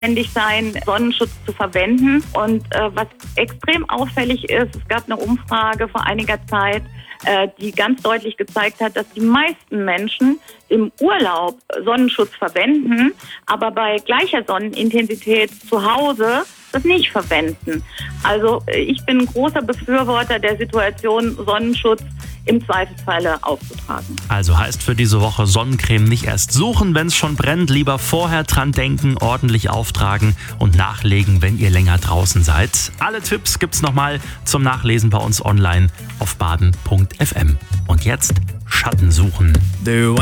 sein, Sonnenschutz zu verwenden. Und was extrem auffällig ist, es gab eine Umfrage vor einiger Zeit, die ganz deutlich gezeigt hat, dass die meisten Menschen im Urlaub Sonnenschutz verwenden, aber bei gleicher Sonnenintensität zu Hause das nicht verwenden. Also ich bin ein großer Befürworter der Situation, Sonnenschutz im Zweifelsfalle aufzutragen. Also heißt für diese Woche Sonnencreme nicht erst suchen, wenn es schon brennt, lieber vorher dran denken, ordentlich auftragen und nachlegen, wenn ihr länger draußen seid. Alle Tipps gibt's nochmal zum Nachlesen bei uns online auf baden.fm. Und jetzt Schatten suchen.